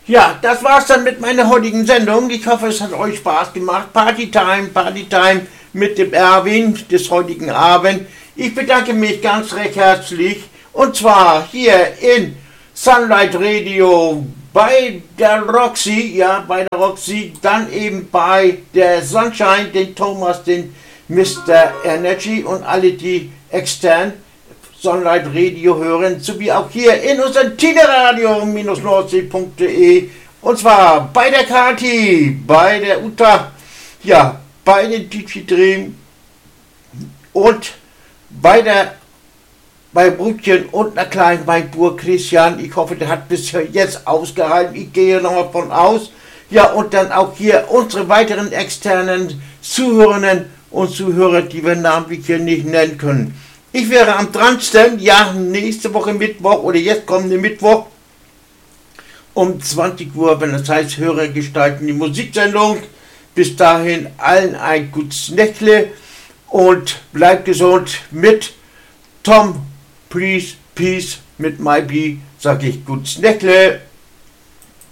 Ja, das war's dann mit meiner heutigen Sendung. Ich hoffe, es hat euch Spaß gemacht. Partytime mit dem Erwin des heutigen Abend. Ich bedanke mich ganz recht herzlich. Und zwar hier in Sunlight Radio bei der Roxy, dann eben bei der Sunshine, den Thomas, den Mr. Energy und alle, die extern Sunlight Radio hören, sowie auch hier in unserem Tineradio-nordsee.de, und zwar bei der Kati, bei der Uta, ja, bei den DJ und bei Brötchen und einer kleinen Weinburg Christian. Ich hoffe, der hat bis jetzt ausgehalten. Ich gehe nochmal von aus. Ja, und dann auch hier unsere weiteren externen Zuhörerinnen und Zuhörer, die wir namentlich hier nicht nennen können. Ich wäre am 30. Ja, nächste Woche Mittwoch oder jetzt kommende Mittwoch um 20 Uhr, wenn das heißt, Hörer gestalten die Musiksendung. Bis dahin allen ein gutes Nächtle und bleibt gesund mit Tom, Please, Peace, mit My Bee, sag ich gutes Nächtle.